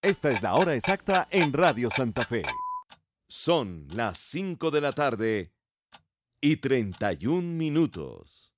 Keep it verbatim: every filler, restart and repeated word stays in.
Esta es la hora exacta en Radio Santa Fe. Son las cinco de la tarde y treinta y un minutos.